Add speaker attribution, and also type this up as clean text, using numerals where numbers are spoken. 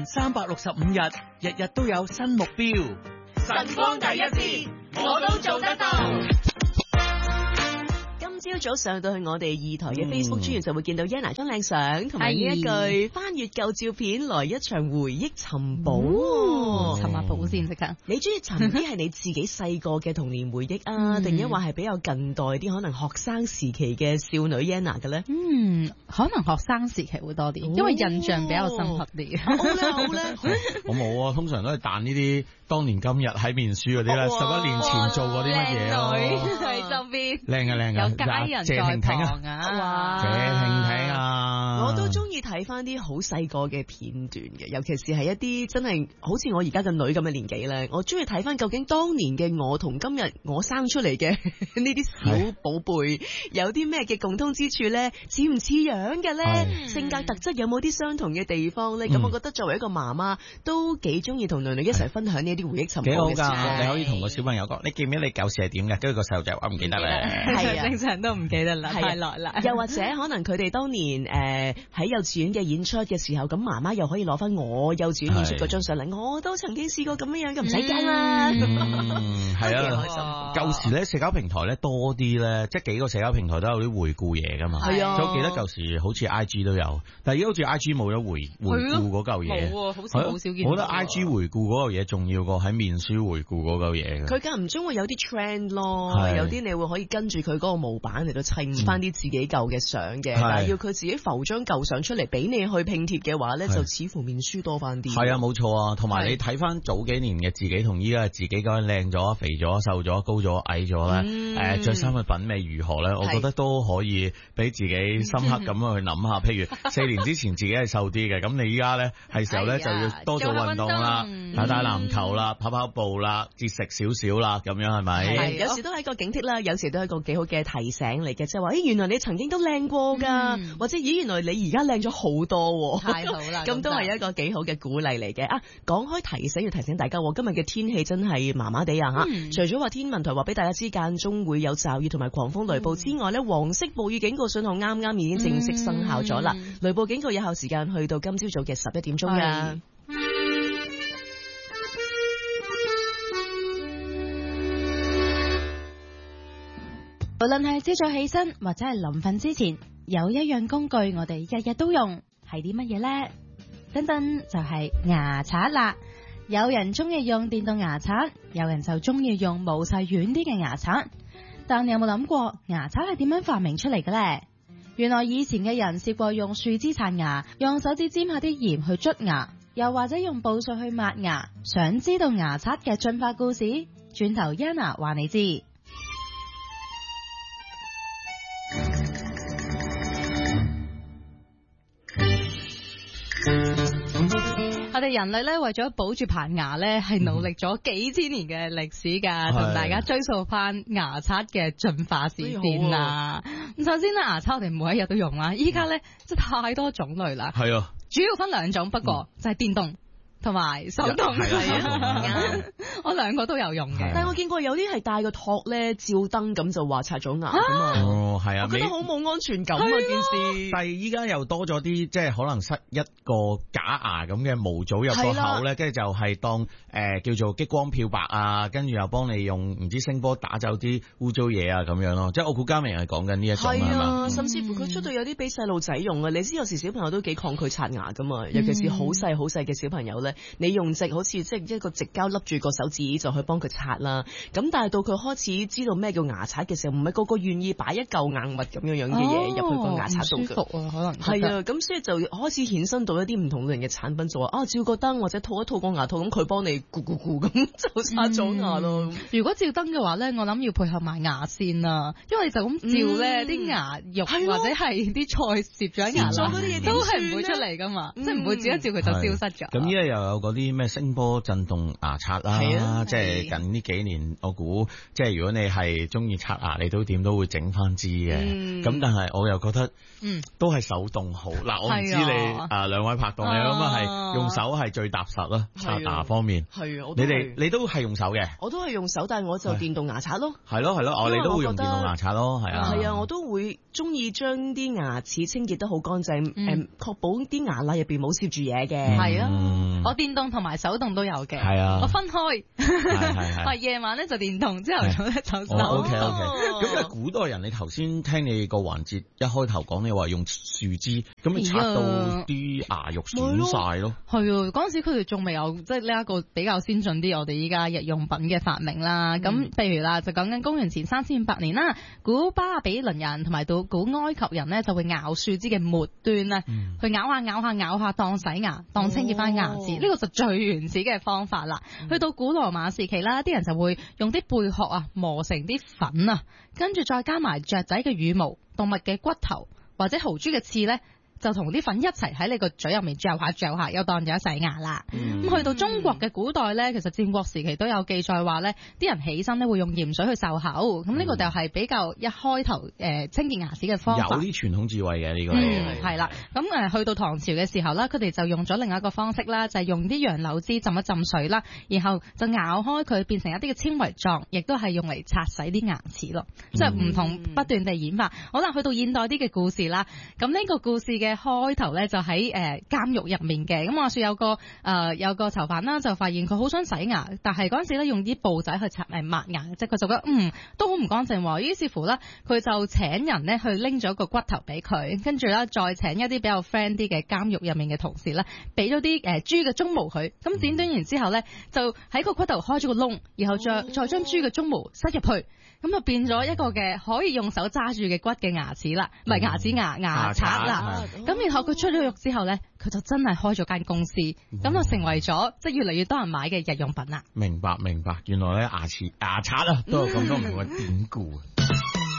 Speaker 1: 365日，日日都有新目標。
Speaker 2: 晨光第一線，我都做得到。
Speaker 3: 今朝早上到去我哋2台嘅 Facebook 專頁就會見到 Yana 張靚相同埋呢一句翻閱舊照片來一場回憶尋寶。
Speaker 4: 尋下寶先即刻。
Speaker 3: 你中意尋啲係你自己細個嘅童年回憶啊，定抑或係比較近代啲可能學生時期嘅少女 Yana 嘅咧？
Speaker 4: 可能學生時期會多啲，因為印象比較深刻啲。
Speaker 3: 好咧，
Speaker 5: 我冇啊，通常都係彈呢啲當年今日喺面書嗰啲咧，11年前做過啲乜嘢咯。
Speaker 4: 喺周邊，
Speaker 5: 靚嘅，
Speaker 4: 有家人在旁啊，
Speaker 5: 謝婷婷啊，
Speaker 3: 我都中意睇翻啲好細個嘅片段嘅，尤其是係一啲真係好似我而家嘅女咁嘅年紀咧，我中意睇翻究竟當年嘅我同今日我生出嚟嘅呢啲小寶貝有啲咩嘅共通之處咧，似唔似樣嘅咧？性格特質有冇啲相同嘅地方咧？咁我覺得作為一個媽媽都幾中意同女女一齊分享呢啲回憶尋寶嘅事。
Speaker 5: 幾好㗎，你可以同個小朋友講，你記唔記得你舊時係點嘅？跟住個細路仔話唔記得咧，
Speaker 3: 係啊，
Speaker 4: 正常都唔記得啦，太耐啦。
Speaker 3: 又或者可能佢哋當年喺幼稚園嘅演出嘅時候，咁媽媽又可以攞翻我幼稚園演出嗰張相嚟，我都曾經試過咁樣嘅，唔使驚啦。
Speaker 5: 係啊，舊時咧社交平台咧多啲咧，即係幾個社交平台都有啲回顧嘢噶嘛。
Speaker 3: 係啊，
Speaker 5: 我記得舊時好似 IG 都有，但係而家好似 IG 冇咗回顧嗰嚿嘢。
Speaker 4: 冇好似好少見。
Speaker 5: 我覺得 IG 回顧嗰嚿嘢重要過喺面書回顧嗰嚿嘢。
Speaker 3: 佢間唔中會有啲 trend 咯，有啲你會可以跟住佢嗰個模板嚟到砌翻啲自己舊嘅相嘅，但係要佢自己浮張舊相出嚟俾你去拼貼嘅話咧，就似乎面書多翻啲。
Speaker 5: 係啊，冇錯啊，同埋你睇翻早幾年嘅自己同依家嘅自己，究竟靚咗、肥咗、瘦咗、高咗、矮咗咧？着衫嘅品味如何咧？我覺得都可以俾自己深刻咁去諗下。譬如4年之前自己係瘦啲嘅，咁你依家咧係時候咧就要多做運動啦，打打籃球啦，跑跑步啦，節食少少啦，咁樣係咪？
Speaker 3: 係，有時都係一個警惕啦，有時都係一個幾好嘅提醒嚟嘅，即係話，原來你曾經都靚過㗎，或者原來你而家靚咗好多，
Speaker 4: 太好啦，
Speaker 3: 咁都係一個幾好嘅鼓勵嚟嘅。講開提醒，要提醒大家，今日嘅天氣真係麻麻地啊嚇！除咗話天文台話俾大家知間中會有驟雨同埋狂風雷暴之外咧，黃色暴雨警告信號啱啱已經正式生效咗啦。雷暴警告有效時間去到今朝早嘅11點鐘㗎。
Speaker 4: 無論係朝早起身或者係臨瞓之前，有一樣工具我哋日日都用，係啲乜嘢呢？等等，就係牙刷啦。有人中意用電動牙刷，有人就中意用毛細軟啲嘅牙刷。但你有冇諗過牙刷係點樣發明出嚟嘅呢？原來以前嘅人試過用樹枝刷牙，用手指沾下啲鹽去捽牙，又或者用布碎去抹牙。想知道牙刷嘅進化故事？轉頭 Yana 話你知。我哋人類咧為咗保住棚牙咧，係努力咗幾千年嘅歷史噶，同大家追溯翻牙刷嘅進化史先啦。咁首先咧，牙刷我哋每一日都用啦，依家咧即係太多種類啦。係啊，主要分2種，不過就係電動同埋手動。我2個都有用嘅，
Speaker 3: 但係我見過有啲係帶個托咧照燈咁就話刷咗牙㗎嘛。
Speaker 5: 哦，係啊，
Speaker 3: 我覺得好冇安全感啊件事。
Speaker 5: 但係依家又多咗啲，即係可能塞一個假牙咁嘅模組入個口咧，跟住就係當叫做激光漂白啊，跟住又幫你用唔知聲波打走啲污糟嘢啊咁樣咯。即係我估家明係講緊呢一種係嘛？
Speaker 3: 甚至乎佢出到有啲俾細路仔用啊！你知有時小朋友都幾抗拒刷牙噶嘛，尤其是好細好細嘅小朋友咧，你用好似即係一個直膠笠住個手指就去幫佢刷啦。咁但係到佢開始知道咩叫牙刷嘅時候，唔係個個願意擺一嚿硬物咁樣嘅嘢入去個牙刷度嘅。
Speaker 4: 可能
Speaker 3: 係啊，咁所以就開始衍生到一啲唔同類型嘅產品，就話照個燈或者套一套個牙套，咁佢幫你咕咕咕咁就刷咗牙咯。
Speaker 4: 如果照燈嘅話咧，我諗要配合埋牙線啊，因為就咁照咧，啲牙肉或者係啲菜攝咗喺牙罅，都係唔會出嚟噶嘛，即係唔會照一照佢就消失㗎。
Speaker 5: 咁依家又有嗰啲咩聲波震動牙刷啦，即係近呢幾年我估，即係如果你係中意刷牙，你都點都會整翻支嘅。咁但係我又覺得，都係手動好。嗱，我唔知你兩位拍檔，你咁係用手係最踏實啦，刷牙方面。係啊，你都係用手嘅。我都係用手，但係我就電動牙刷咯。係咯，你都會用電動牙刷咯，係啊。係啊，我都會中意將啲牙齒清潔得好乾淨，確保啲牙罅入邊冇攝住嘢嘅。係啊，
Speaker 4: 我電動同埋手動都有嘅。
Speaker 5: 係啊，
Speaker 4: 我分開。係夜晚咧就電動，朝頭早咧就手動。
Speaker 5: OK。咁啊，古代人，你頭先聽你個環節一開頭講，你話用樹枝，咁你刷到啲牙肉損晒咯。係啊，嗰陣時佢哋仲未有即係呢一個比較先進啲，我哋依家日用品嘅發明啦。咁譬如啦，就講緊公元前3500年啦，古巴比倫人同埋到古埃及人咧就會咬樹枝嘅末端咧，去咬下當洗牙、當清潔翻牙齒。呢個就最原始嘅方法啦。去到古羅馬時期啦，啲人就會用啲貝殼啊磨成啲粉啊，跟住再加埋雀仔嘅羽毛、動物嘅骨頭或者豪豬嘅刺咧，就同啲粉一齊喺你個嘴入面嚼下，又當咗洗牙啦。咁去到中國嘅古代咧，其實戰國時期都有記載話咧，啲人起身咧會用鹽水去漱口。咁呢個就係比較一開頭清潔牙齒嘅方法。有啲傳統智慧嘅呢個係啦。咁去到唐朝嘅時候啦，佢哋就用咗另一個方式啦，就係用啲楊柳枝浸一浸水啦，然後就咬開佢變成一啲嘅纖維狀，亦都係用嚟擦洗啲牙齒咯。即係唔同不斷地演化。好啦，去到現代啲嘅故事啦，咁呢個故事嘅開頭咧就喺監獄入面嘅。咁話說有個囚犯啦，就發現佢好想洗牙，但係嗰陣時咧用啲布仔去抹牙，即係佢就覺得都好唔乾淨喎。於是乎咧，佢就請人咧去拎咗個骨頭俾佢，跟住咧再請一啲比較 friend 啲嘅監獄入面嘅同事咧，俾咗啲豬嘅鬃毛佢。咁剪短完之後咧，就喺個骨頭開咗個窿，然後再將豬嘅鬃毛塞入去。咁就變咗一個嘅可以用手揸住嘅骨嘅牙齒啦，唔係牙齒牙刷啦。咁然後佢出咗獄之後咧，佢就真係開咗間公司，咁就成為咗即係越嚟越多人買嘅日用品啦。明白，原來咧牙刷啊都有咁多唔同嘅典故。